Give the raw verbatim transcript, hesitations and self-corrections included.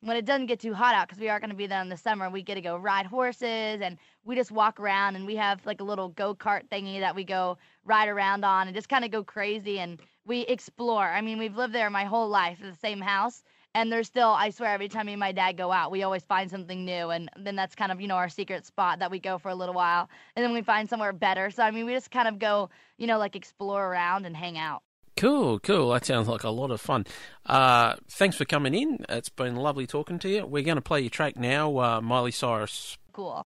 when it doesn't get too hot out, because we are going to be there in the summer, we get to go ride horses, and we just walk around, and we have like a little go-kart thingy that we go ride around on and just kind of go crazy, and we explore. I mean, we've lived there my whole life in the same house, and there's still, I swear, every time me and my dad go out, we always find something new, and then that's kind of, you know, our secret spot that we go for a little while, and then we find somewhere better. So, I mean, we just kind of go, you know, like explore around and hang out. Cool, cool. That sounds like a lot of fun. Uh, thanks for coming in. It's been lovely talking to you. We're going to play your track now, uh, Miley Cyrus. Cool.